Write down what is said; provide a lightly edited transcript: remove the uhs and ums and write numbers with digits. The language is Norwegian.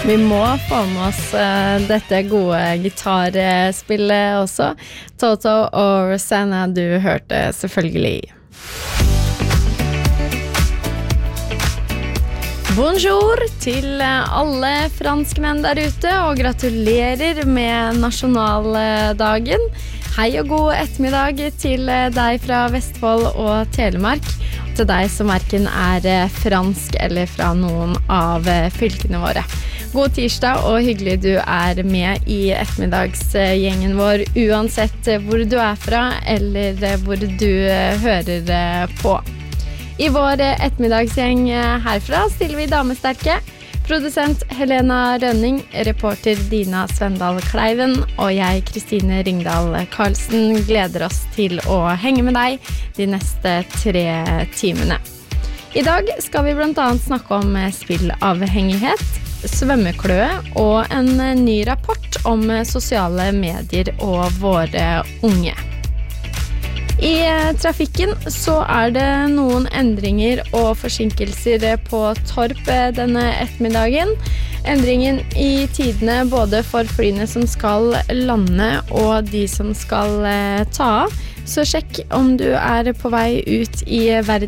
Vi må få med oss dette gode gitarspillet også. Toto og Rosanna, du hørte selvfølgelig. Bonjour til alle franskmenn der ute, og gratulerer med nasjonaldagen. Hei og god ettermiddag til deg fra Vestfold og Telemark, til deg som hverken fransk eller fra noen av fylkene våre. God tirsdag og hyggelig du med I ettermiddagsgjengen vår, uansett hvor du fra eller hvor du hører på. I vår ettermiddagsgjeng herfra stiller vi damesterke. Produsent Helena Rønning, reporter Dina Svendal Kleiven og jeg, Kristine Ringdal Karlsen, gleder oss til å henge med deg de neste 3 timene. I dag skal vi blant annet snakke om spillavhengighet, svømmekløe og en ny rapport om sosiale medier og våre unge. I trafikken så det noen endringer og forsinkelser på Torp denne ettermiddagen. Endringen I tidene både for flyene som skal lande og de som skal ta av. Så sjekk om du på vei ut I verden